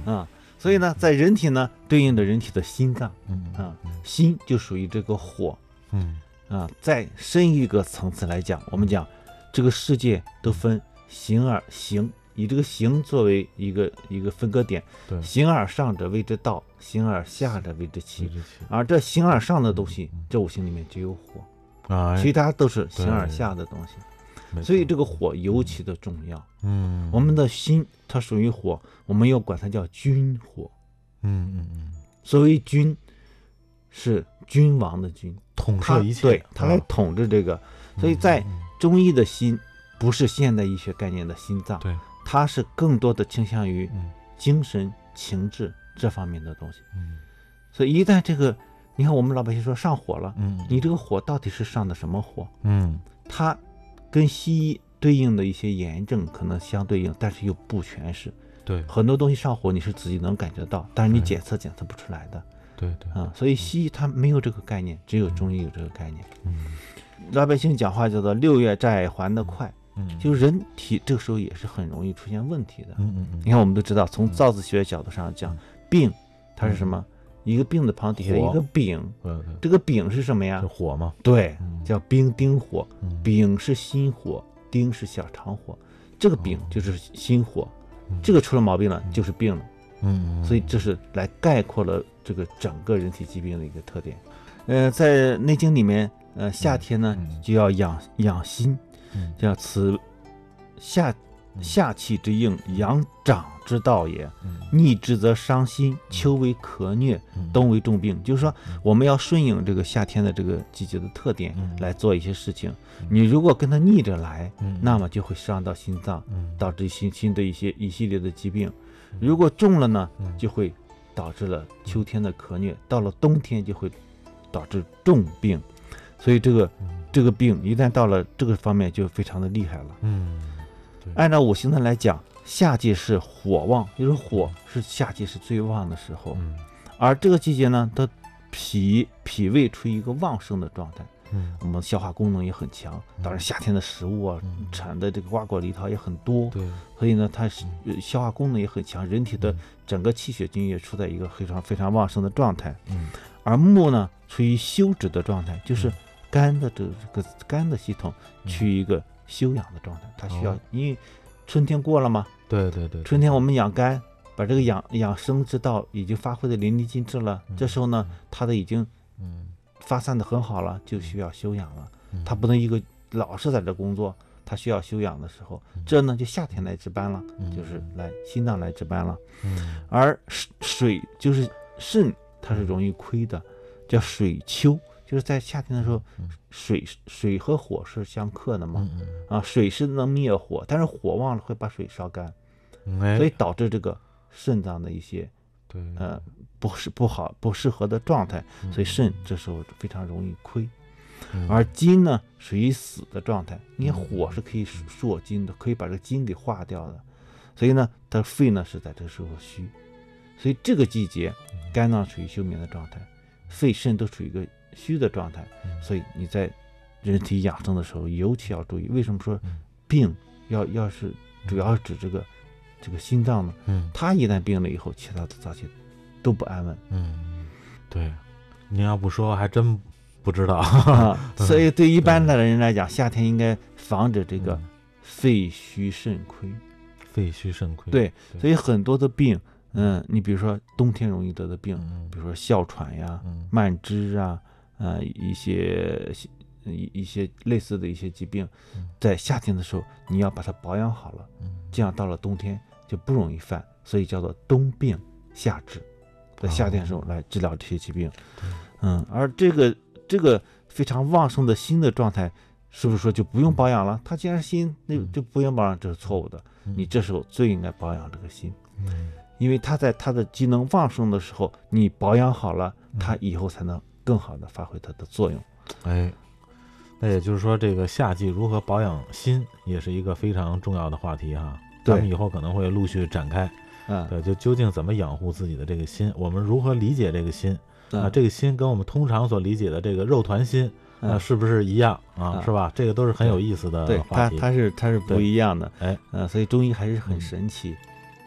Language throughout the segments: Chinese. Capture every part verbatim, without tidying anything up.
啊。所以呢，在人体呢，对应着人体的心脏， 嗯啊，心就属于这个火， 嗯啊，再深一个层次来讲，我们讲这个世界都分形而形，以这个形作为一个一个分割点， 对， 形而上者谓之道，形而下者谓之气。 为之气而这形而上的东西，这五行里面只有火， 啊， 其他都是形而下的东西。 没错所以这个火尤其的重要。 嗯， 我们的心它属于火，我们要管它叫君火。 嗯嗯嗯， 所谓君，是君王的君，他统摄一切， 对他来啊统治这个。所以在嗯中医的心，不是现代医学概念的心脏， 对， 它是更多的倾向于嗯精神、情志这方面的东西。 嗯所以一旦这个，你看我们老百姓说上火了， 嗯， 你这个火到底是上的什么火？ 嗯它跟西医对应的一些炎症可能相对应，但是又不全是。 对很多东西上火你是自己能感觉到，但是你对检测检测不出来的对对， 啊。所以西医它没有这个概念，只有中医有这个概念。 嗯老百姓讲话叫做六月债还得快， 嗯， 就是人体这个时候也是很容易出现问题的。 嗯嗯嗯， 你看我们都知道，从造字学角度上讲，病它是什么？一个病的旁底下火一个丙， 对对， 这个丙是什么呀就？火嘛， 对， 嗯叫冰丁火。 嗯丙是心火，丁是小肠火，这个丙就是心火， 嗯这个出了毛病了就是病了。 嗯， 所以这是来概括了这个整个人体疾病的一个特点。呃，在《内经》里面，呃，夏天呢嗯就要养养心， 嗯叫此夏夏气之应，阳长之道也。 嗯逆之则伤心，秋为咳疟， 嗯冬为重病。就是说，我们要顺应这个夏天的这个季节的特点嗯来做一些事情。你如果跟它逆着来， 嗯那么就会伤到心脏， 嗯导致新新的一些一系列的疾病。如果重了呢， 嗯就会导致了秋天的咳疟，到了冬天就会导致重病。所以这个嗯这个病一旦到了这个方面，就非常的厉害了。 嗯对按照五行的来讲，夏季是火旺，就是火是夏季是最旺的时候， 嗯而这个季节呢，它脾脾胃处于一个旺盛的状态， 嗯我们消化功能也很强。当然，夏天的食物啊， 嗯产的这个瓜果梨桃也很多， 对， 所以呢，它是呃消化功能也很强，人体的整个气血津液处在一个非常非常旺盛的状态。 嗯而木呢，处于休止的状态，就是肝的这个这个肝的系统处于一个休养的状态，它需要哦因为春天过了嘛， 对对对， 春天我们养肝，把这个养养生之道已经发挥的淋漓尽致了，这时候呢，它的已经嗯发散的很好了，就需要休养了。 嗯它不能一个老是在这工作，它需要休养的时候，这呢就夏天来值班了， 嗯就是来心脏来值班了。 嗯而水水就是肾，它是容易亏的，叫水丘，就是在夏天的时候，水水和火是相克的嘛， 嗯啊，水是能灭火，但是火旺了会把水烧干， 嗯，哎所以导致这个肾脏的一些对呃不是不好不适合的状态， 嗯所以肾这时候非常容易亏。 嗯而金呢属于死的状态，你看火是可以烁金的，可以把这个金给化掉的，所以呢，它肺呢是在这个时候虚，所以这个季节肝脏处于休眠的状态，肺肾都处于一个虚的状态，所以你在人体养生的时候尤其要注意。为什么说病要要是主要是指这个这个心脏呢？ 嗯它一旦病了以后，其他的脏器都不安稳。 嗯，对，您要不说还真不知道。 啊，所以对一般的人来讲，夏天应该防止这个肺虚肾亏。 肺虚肾亏。 对， 对所以很多的病，嗯，你比如说冬天容易得的病， 嗯比如说哮喘呀、 嗯慢支啊，呃，一些一一些类似的一些疾病，在夏天的时候你要把它保养好了， 嗯这样到了冬天就不容易犯，所以叫做冬病夏治，在夏天的时候来治疗这些疾病。嗯，而这个这个非常旺盛的心的状态，是不是说就不用保养了？它既然是心，那就不用保养，这是错误的。你这时候最应该保养这个心， 嗯因为它在它的机能旺盛的时候，你保养好了，它以后才能更好的发挥它的作用。 哎，那也就是说，这个夏季如何保养心，也是一个非常重要的话题哈。 对咱们以后可能会陆续展开。 嗯， 对，就究竟怎么养护自己的这个心，我们如何理解这个心啊？ 嗯这个心跟我们通常所理解的这个肉团心啊， 嗯是不是一样啊？ 嗯是吧？这个都是很有意思的对， 话题。 它它是它是不对一样的。 哎， 呃，所以中医还是很神奇。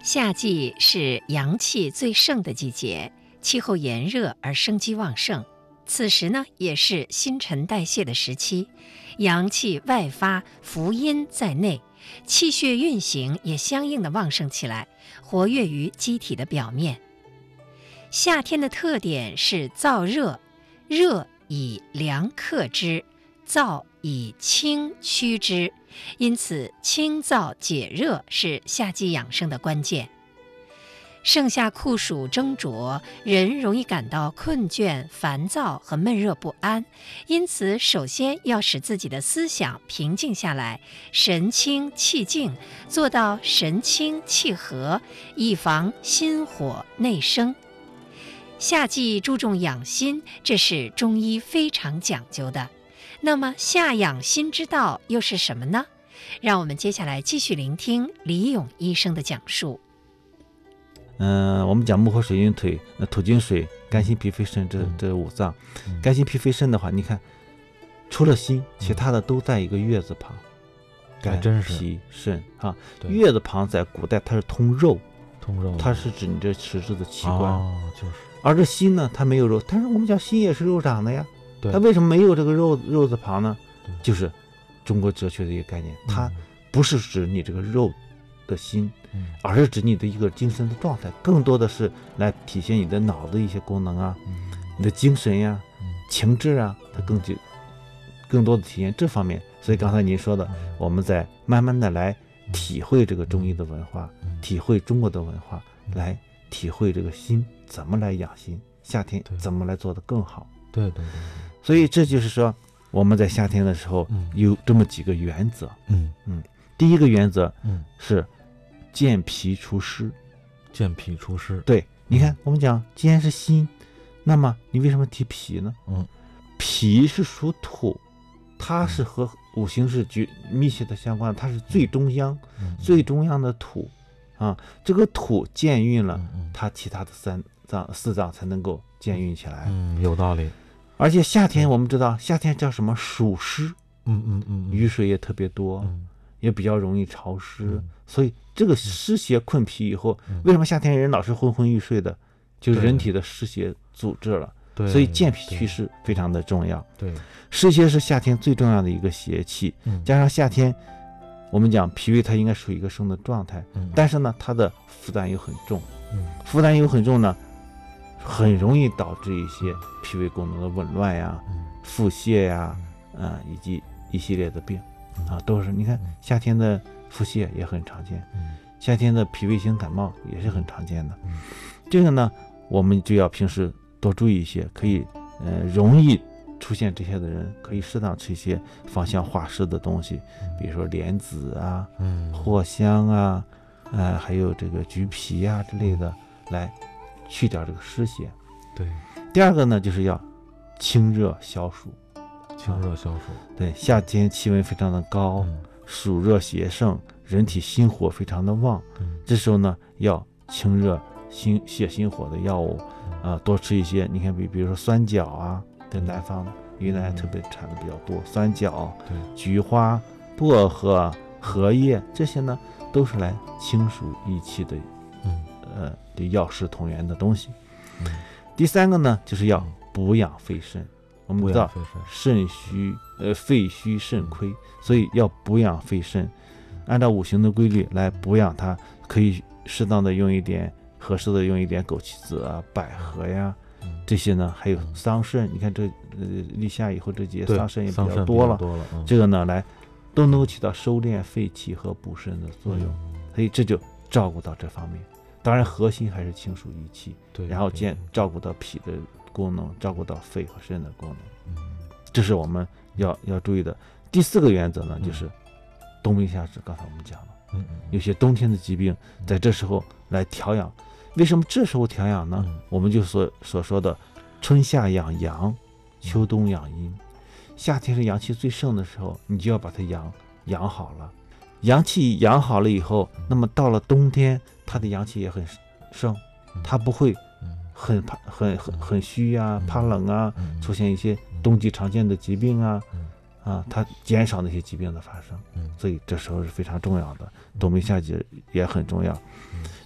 夏季是阳气最盛的季节，气候炎热而生机旺盛。此时呢，也是新陈代谢的时期，阳气外发，伏阴在内，气血运行也相应的旺盛起来，活跃于机体的表面。夏天的特点是燥热，热以凉克之，燥以清驱之，因此清燥解热是夏季养生的关键。盛夏酷暑蒸灼，人容易感到困倦、烦躁和闷热不安，因此首先要使自己的思想平静下来，神清气静，做到神清气和，以防心火内生。夏季注重养心，这是中医非常讲究的。那么夏养心之道又是什么呢？让我们接下来继续聆听李勇医生的讲述。 嗯、呃，我们讲木火水阴腿，呃，土金水、肝心脾肺肾这这五脏。 嗯、 肝心脾肺肾的话，你看，除了心，其他的都在一个月字旁。肝、 真是脾、肾啊，月字旁在古代它是通肉， 通肉， 它是指你这实质的器官。 哦，就是。 而这心呢，它没有肉，但是我们讲心也是肉长的呀。 对。 它为什么没有这个肉肉字旁呢？就是中国哲学的一个概念，它不是指你这个肉的心。 嗯、 而是指你的一个精神的状态，更多的是来体现你的脑的一些功能啊， 嗯、 你的精神呀、 嗯、 情志啊，它更就更多的体现这方面。所以刚才您说的， 嗯、 我们在慢慢的来体会这个中医的文化， 嗯、 体会中国的文化，嗯、来体会这个心怎么来养心，夏天怎么来做得更好。 对对对。 所以这就是说，我们在夏天的时候有这么几个原则。 嗯嗯，第一个原则嗯是。健脾除湿， 健脾除湿。 对，你看，我们讲，既然是心，那么你为什么提脾呢？ 嗯， 脾是属土，它是和五行是绝密切的相关，它是最中央、 嗯、 最中央的土啊。这个土健运了， 嗯、 它其他的三脏、四脏才能够健运起来。 嗯，有道理。 而且夏天我们知道，夏天叫什么？暑湿。 嗯嗯嗯， 雨水也特别多。 嗯。 也比较容易潮湿， 嗯、 所以这个湿邪困脾以后， 嗯、 为什么夏天人老是昏昏欲睡的？就是人体的湿邪阻滞了。 对， 所以健脾祛湿非常的重要。 对， 湿邪是夏天最重要的一个邪气， 嗯、 加上夏天，我们讲脾胃它应该属于一个生的状态， 嗯、 但是呢，它的负担又很重， 嗯、 负担又很重呢，很容易导致一些脾胃功能的紊乱呀、 嗯、 腹泻呀，啊、呃，以及一系列的病。啊，都是你看夏天的腹泻也很常见， 嗯、 夏天的脾胃型感冒也是很常见的。 嗯、 这个呢，我们就要平时多注意一些，可以呃容易出现这些的人，可以适当吃一些芳香化湿的东西， 嗯、 比如说莲子啊、 嗯、 藿香啊，呃，还有这个橘皮啊之类的，来去掉这个湿邪。 对。 第二个呢，就是要清热消暑。 清热消暑， 对，夏天气温非常的高， 嗯、 暑热邪盛，人体心火非常的旺， 嗯、 这时候呢，要清热心泻心火的药物，啊、 嗯呃， 多吃一些。你看，比比如说酸角啊，在南方，云南特别产的比较多，酸角、 对， 菊花、薄荷、荷叶这些呢，都是来清暑益气的， 嗯， 呃，这药食同源的东西。 嗯、 第三个呢，就是要补养肺肾。我们知道肾虚，呃，肺虚肾亏，所以要补养肺肾。按照五行的规律来补养它，可以适当的用一点合适的用一点枸杞子啊、百合呀，这些呢，还有桑葚。你看这呃立夏以后这节桑葚也比较多了， 多了嗯、 这个呢来都能够起到收敛肺气和补肾的作用， 嗯、 所以这就照顾到这方面。当然核心还是清暑益气， 对， 然后见照顾到脾的功能，照顾到肺和肾的功能， 嗯， 这是我们要要注意的。第四个原则呢，就是冬病夏治。刚才我们讲了， 嗯， 有些冬天的疾病，在这时候来调养。为什么这时候调养呢？ 嗯、 我们就所所说的春夏养阳，秋冬养阴。夏天是阳气最盛的时候，你就要把它养养好了。阳气养好了以后，那么到了冬天，它的阳气也很盛，它不会很怕很很很虚啊，怕冷啊，出现一些冬季常见的疾病啊，啊，它减少那些疾病的发生。所以这时候是非常重要的，冬病夏治也很重要。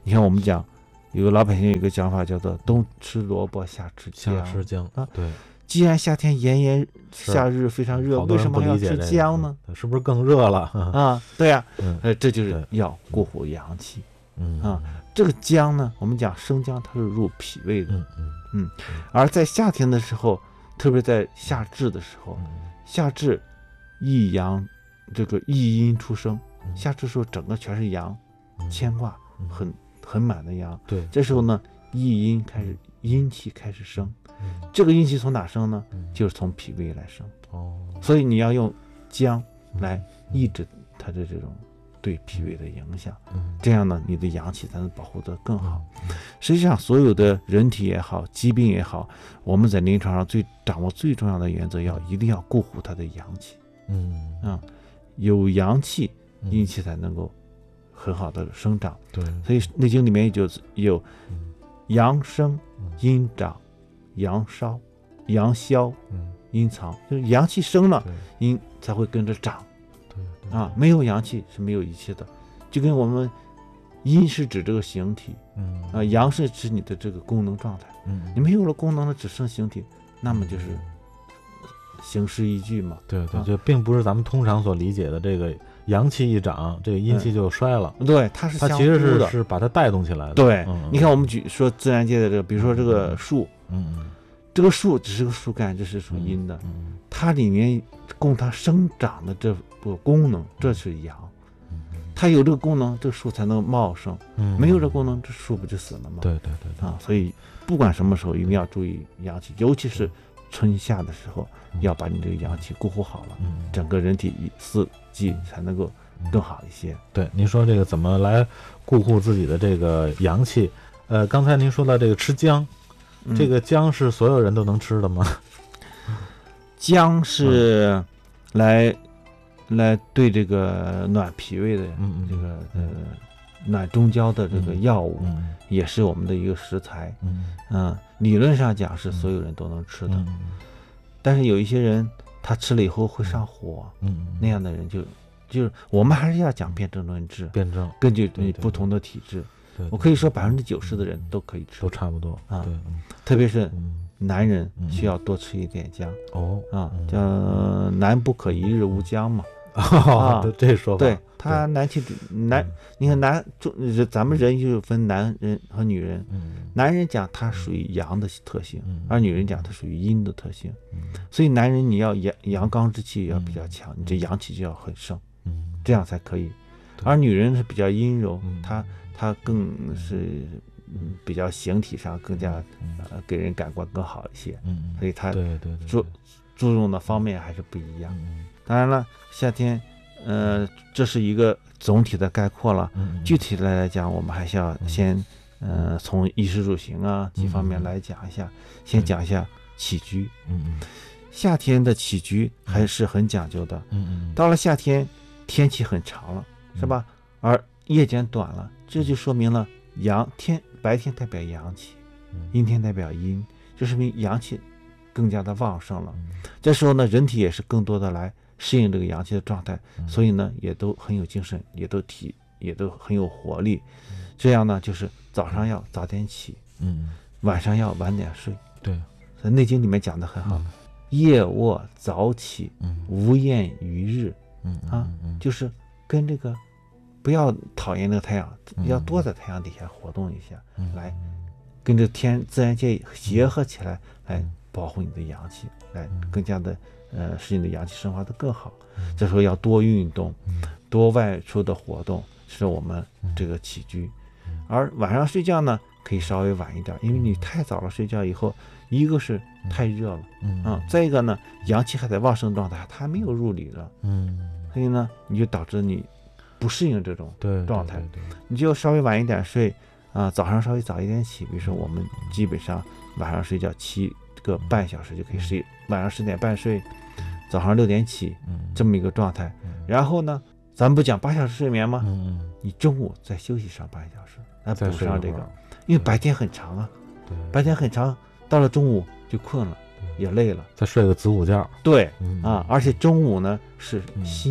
你看我们讲，有个老百姓有个讲法叫做冬吃萝卜夏吃姜， 夏吃姜啊对， 既然夏天炎炎是夏日非常热， 好多人为什么还要吃不理解这个姜呢？？ 嗯是不是更热了？ 啊，对呀、 嗯呃，这就是对要过火阳气。 嗯啊这个姜呢，我们讲生姜，它是入脾胃的， 嗯嗯而在夏天的时候，特别在夏至的时候， 嗯夏至一阳，这个一阴出生， 嗯夏至的时候整个全是阳， 嗯牵挂嗯很很满的阳。 对， 这时候呢，一阴开始，阴气开始生。 嗯这个阴气从哪生呢？ 嗯就是从脾胃来生。 哦所以你要用姜嗯来抑制它的这种对脾胃的影响， 嗯这样呢，你的阳气才能保护得更好。 嗯实际上，所有的人体也好，疾病也好，我们在临床上最掌握最重要的原则，要一定要顾护它的阳气。 嗯啊、有阳气， 嗯阴气才能够很好的生长。 对， 所以《内经》里面就有嗯阳生、 嗯阴长、阳烧、阳消、 嗯阴藏，就是阳气生了， 对阴才会跟着长对对啊。没有阳气是没有一切的，就跟我们阴是指这个形体嗯啊，阳是指你的这个功能状态。 嗯你没有了功能了，只剩形体，那么就是形式依据嘛。 对对， 啊就并不是咱们通常所理解的这个阳气一长，这个阴气就衰了， 对，它是它相其实是互的。 是把它带动起来的。 对， 嗯你看我们举说自然界的这个，比如说这个树， 嗯这个树只是个树干，这是属阴的， 嗯它里面供它生长的这个功能，这是阳。它有这个功能，这个树才能茂盛； 嗯， 没有这个功能，这树不就死了吗？ 对对对对啊，所以不管什么时候一定要注意阳气，尤其是春夏的时候，要把你这个阳气顾护好了， 嗯整个人体四季才能够更好一些。 对，您说这个怎么来顾护自己的这个阳气？呃，刚才您说到这个吃姜， 嗯这个姜是所有人都能吃的吗？ 姜是来、来对这个暖脾胃的嗯嗯这个呃暖中焦的这个药物， 嗯也是我们的一个食材。 嗯嗯，理论上讲是所有人都能吃的， 嗯但是有一些人他吃了以后会上火， 嗯， 那样的人就就是我们还是要讲辨证论治， 辩证， 根据对对你不同的体质， 对， 我可以说百分之九十的人都可以吃都，差不多啊对，嗯特别是嗯男人嗯需要多吃一点姜哦啊， 嗯叫男不可一日无姜嘛。 啊，对这说法， 对他男体男，你看男中咱们人就分男人和女人， 嗯男人讲他属于阳的特性， 嗯而女人讲它属于阴的特性。 嗯所以男人你要阳阳刚之气要比较强，你这阳气就要很盛， 嗯这样才可以。 对而女人是比较阴柔嗯， 她她更是嗯比较形体上更加嗯呃给人感官更好一些， 嗯， 所以她对对对， 注对注重的方面还是不一样。 嗯当然了，夏天，呃，这是一个总体的概括了。 嗯具体的来讲，我们还是要先，呃，从衣食住行啊几方面来讲一下。先讲一下起居。 嗯嗯夏天的起居还是很讲究的。 嗯嗯， 到了夏天，天气很长了，是吧？而夜间短了，这就说明了阳天白天代表阳气，阴天代表阴，就说明阳气更加的旺盛了。这时候呢，人体也是更多的来适应这个阳气的状态，所以呢，也都很有精神，也都体也都很有活力。这样呢，就是早上要早点起， 嗯， 晚上要晚点睡。 对， 所以《内经》里面讲的很好，夜卧早起， 嗯无厌于日嗯啊，就是跟这个不要讨厌这个太阳，要多在太阳底下活动一下，来跟这天自然界结合起来，来保护你的阳气，来更加的呃使你的阳气生发的更好。这时候要多运动，多外出的活动，是我们这个起居。而晚上睡觉呢，可以稍微晚一点，因为你太早了睡觉以后，一个是太热了， 嗯啊，再一个呢，阳气还在旺盛状态，它还没有入里了， 嗯， 所以呢，你就导致你不适应这种对状态， 对， 你就稍微晚一点睡啊，早上稍微早一点起。比如说我们基本上晚上睡觉七个半小时就可以睡，晚上十点半睡，早上六点起，这么一个状态。然后呢，咱们不讲八小时睡眠吗？ 嗯， 你中午再休息上半小时，来补上这个， 个， 因为白天很长啊， 对， 白天很长，到了中午就困了，也累了。 再睡个子午觉， 对嗯啊，而且中午呢是嗯心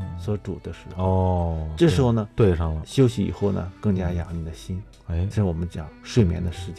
所主的时候。 哦， 这时候呢， 对上了， 休息以后呢，更加养你的心。 哎这，是我们讲睡眠的时间。